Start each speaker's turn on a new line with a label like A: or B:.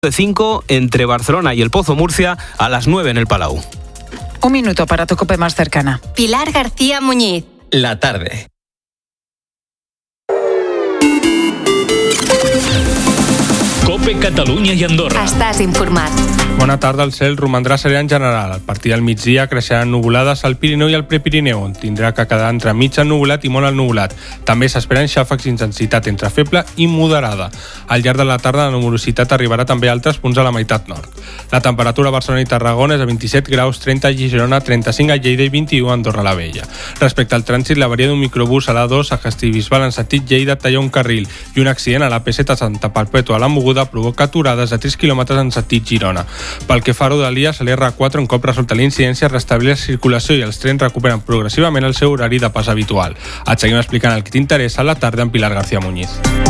A: de 5 entre Barcelona y el Pozo Murcia a las 9 en el Palau.
B: Un minuto para tu COPE más cercana.
C: Pilar García Muñiz.
D: La tarde.
E: COPE Catalunya i Andorra.
C: Estàs informat.
F: Bona tarda, el cel romandrà serè en general. A partir del migdia creixeran nuvolades al Pirineu i al Prepirineu, on tindrà que quedar entre mig ennuvolat i molt ennuvolat. També s'esperen xàfecs d'intensitat entre feble i moderada. Al llarg de la tarda la nuvolositat arribarà també a altres punts a la meitat nord. La temperatura a Barcelona i Tarragona és de 27 graus, 30 a Girona, 35 a Lleida i 21 a Andorra la Vella. Respecte al trànsit, l'avaria d'un microbús a l'A2 a Castellbisbal en sentit Lleida talla un carril i un accident a la P7 a Santa Perpètua a la Moguda provoca aturades de 3 km en sentit Girona. Pel que fa a Rodalies, a l'R4, un cop resolta la incidència, es restableix la circulació i els trens recuperen progressivament el seu horari de pas habitual. Et seguim explicant el que t'interessa a la tarda amb Pilar García Muñiz.